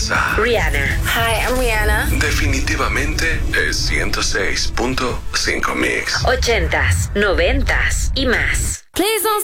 casa. Rihanna. Hi, I'm Rihanna. Definitivamente es 106.5 Mix. 80s, 90s y más. Please don't